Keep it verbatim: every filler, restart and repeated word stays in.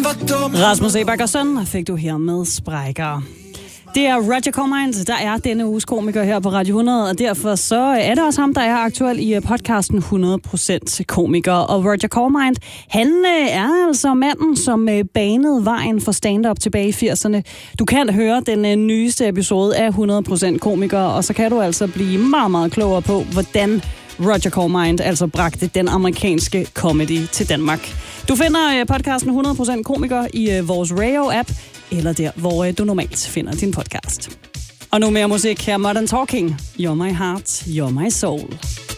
Rasmus Seebach og Søn fik du her med Sprækker. Det er Roger Cormind, der er denne uges komiker her på Radio hundrede, og derfor så er det også ham, der er aktuel i podcasten hundrede procent komiker. Og Roger Cormind, han er altså manden, som banede vejen for stand-up tilbage i firserne. Du kan høre den nyeste episode af hundrede procent komiker, og så kan du altså blive meget, meget klogere på, hvordan Roger Cormind altså bragte den amerikanske comedy til Danmark. Du finder podcasten hundrede procent komiker i vores Radio-app, eller der, hvor du normalt finder din podcast. Og nu mere musik her, Modern Talking. You're my heart, you're my soul.